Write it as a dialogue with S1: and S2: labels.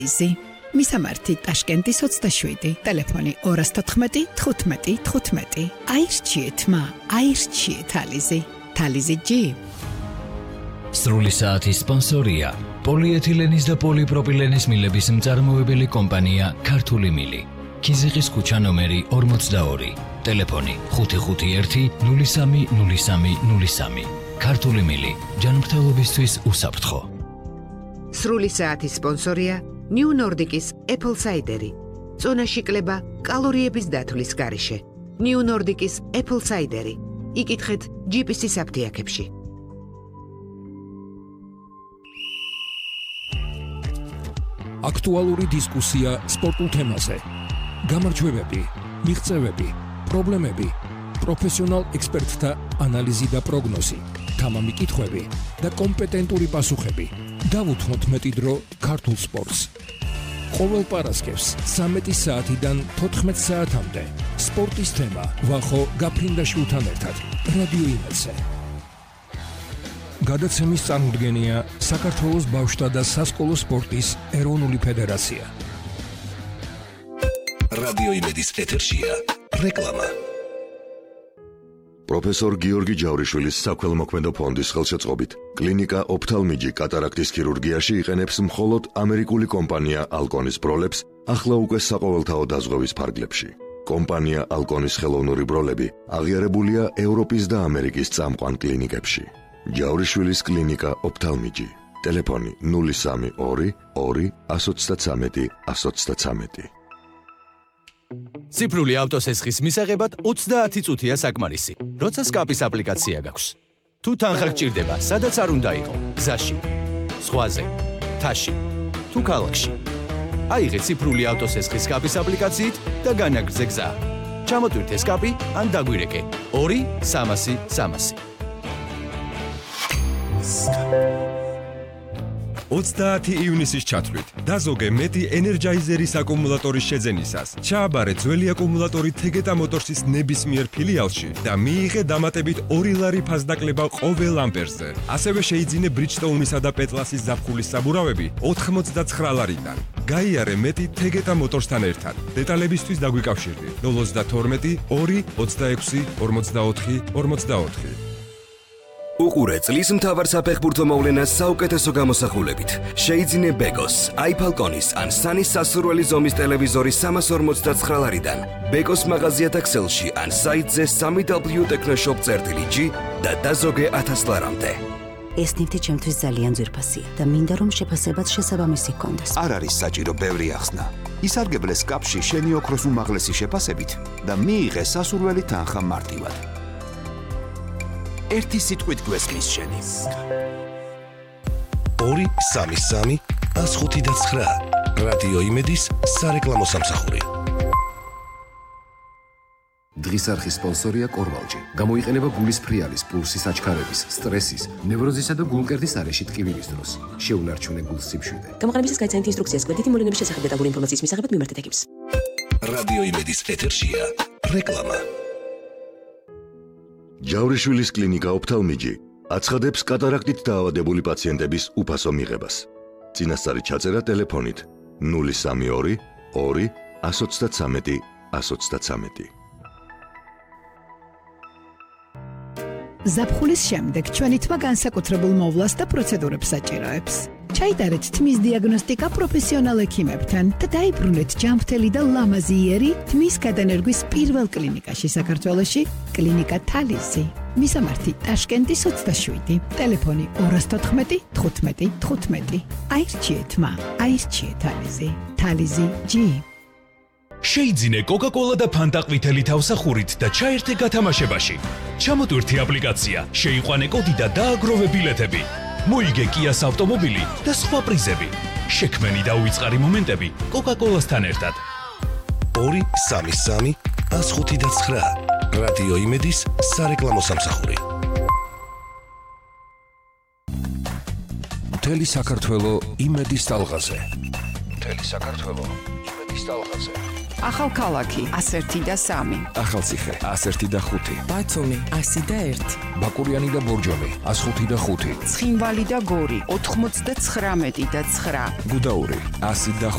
S1: იზი მისამართი ტაშკენტის 27 ტელეფონი 214 15 15 აირჩიეთ მა აირჩიეთ თალიზი თალიზი G
S2: სრული საათის სპონსორია პოლიეთილენის და პოლიპროპილენის მილების მწარმოებელი კომპანია ქართული მილი ქიზიყის ქუჩა ნომერი 42 ტელეფონი 551 030303 ქართული მილი ჯანმრთელობისთვის უსაფრთხო
S3: სრული საათის სპონსორია New Nordic-ის Apple Cider-ი. წონაში კლება კალორიების დათვლის გარეშე. New Nordic-ის Apple Cider-ი. იკითხეთ GPS-ის აფთიაქებში.
S4: აქტუალური დისკუსია სპორტულ თემაზე. გამარჯვებები, მიღწევები, პრობლემები, პროფესიონალ ექსპერტთა ანალიზი და პროგნოზი, თამამი კითხვები და კომპეტენტური პასუხები. დავუთმოთ მეტი დრო ქართულ სპორტს. ყოველ პარასკევს 13 საათიდან 14 საათამდე სპორტის თემა ვახო გაფრინდაშვილთან ერთად რადიო იმედზე. გადაცემის წარმოდგენია საქართველოს ბავშვთა და სასკოლო სპორტის ეროვნული ფედერაცია.
S5: რადიო იმედის ეთერშია რეკლამა.
S6: პროფესორ გიორგი ჯავრიშვილის საქველმოქმედო ფონდის ხელშეწყობით კლინიკა ოფთალმიჯი კატარაქტის ქირურგიაში იყენებს მხოლოდ ამერიკული კომპანია ალკონის ბროლებს ახლა უკვე საყოველთაო დაზღვევის ფარგლებში. კომპანია ალკონის ხელოვნური ბროლები აღიარებულია ევროპის და ამერიკის წამყვან კლინიკებში. ჯავრიშვილის კლინიკა ოფთალმიჯი. ტელეფონი 032 2 133 133.
S7: ციფრული ავტოსესხის მისაღებად 30 წუთია საკმარისი. როცა სკაპის აპლიკაცია გაქვს. თუ თანხა გჭირდება, სადაც არ უნდა იყო, გზაში, ზღვაზე, მთაში, თუ ქალაქში. აიღე ციფრული ავტოსესხის სკაპის აპლიკაციით და განაგრძე გზა. ჩამოტვირთე სკაპი ან დაგვირეკე 2 300 300.
S8: 30 ივნისის ჩათვლით დაზოგე მეტი ენერჯაიზერის აკუმულატორის შეძენისას. ჩააბარე ძველი აკუმულატორი თეგეტა მოტორსის ნებისმიერ ფილიალში და მიიღე დამატებით 2 ლარი ფასდაკლება ყოველ ამპერზე. ასევე შეიძინე ბრიჯსტოუნისა და პეტლასის ზაფხულის საბურავები 89 ლარიდან. გაიარე მეტი თეგეტა მოტორსთან ერთად. დეტალებისთვის დაგვიკავშირდი 032 2 26 44 44.
S5: უყურე წლის მთავარ საფეხბურთო მოვლენას საუკეთესო გამოსახულებით. შეიძინე ბეკოს, iPhone-ის ან სანის სასურველი ზომის ტელევიზორი 349 ლარიდან. ბეკოს მაღაზიათა ქსელში ან საიტზე www.technoshop.g და დაზოგე 1000 ლარამდე.
S9: ეს ნივთი ჩემთვის ძალიან ძვირფასია და მინდა რომ შეფასებაც შესაბამისი ჰქონდეს.
S10: არ არის საჭირო ბევრი ახსნა. ისარგებლე სკაპში შენი ოქროს უმაღლესი შეფასებით და მიიღე სასურველი თანხა მარტივად. ერთი სიტყვით გვესმის შენი.
S5: 2 33 159 რადიო იმედის სარეკლამო სამსახური.
S11: დღის არხის სპონსორია კორვალჯი. გამოიყენება გულის ფრიალის, პულსის აჩქარების, სტრესის, ნევროზისა და გულმკერდის არეში ტკივილის დროს. შეუნარჩუნე გულს სიმშვიდე.
S12: გამოყენებისას გაიცანეთ ინსტრუქციას კვეთითი მოვლენების შესახებ დეტალური ინფორმაციის მისაღებად მიმართეთ ეკიპს.
S5: რადიო იმედის ეთერშია რეკლამა.
S6: ჯავრიშვილის კლინიკა ოფთალმიჯი აცხადებს კატარაქტით დაავადებული პაციენტების უფასო მიღებას. წინასწარი ჩაწერა ტელეფონით 032 2 133 133.
S1: ზაფხულის შემდეგ ჩვენი თმა განსაკუთრებულ მოვლას და პროცედურებს საჭიროებს. ჩაიდარეთ თმის დიაგნოსტიკა პროფესიონალ ექიმებთან და დაიბრუნეთ ჯანმრთელი და ლამაზი იერი თმის გადანერგვის პირველ კლინიკაში საქართველოში, კლინიკა თალიზი. მისამართი ტაშკენტის 27, ტელეფონი 214 15 15. აირჩიეთ მა, აირჩიეთ თალიზი. თალიზი G.
S13: შეიძინე კოკა-კოლა და ფანტა ყვითელი თავსახურით და ჩაერთე გათამაშებაში. ჩამოტვირთე აპლიკაცია, შეიყვანე კოდი და დააგროვე ბილეთები. მოიგე კიას ავტომობილი და სხვა პრიზები. შექმენი და უიწყარი მომენტები კოკა-კოლასთან ერთად.
S5: 2 33 159 რადიო იმედის სარეკლამო სამსახური.
S4: მთელი საქართველო იმედის ტალღაზე. მთელი საქართველო იმედის ტალღაზე.
S14: ახალქალაქი 101 და 3.
S4: ახალციხე 101 და 5.
S14: ბათუმი 100 და 1.
S4: ბაკურიანი და ბორჯომი 105 და 5.
S14: ცხინვალი და გორი 99 და 9.
S4: გუდაური 100 და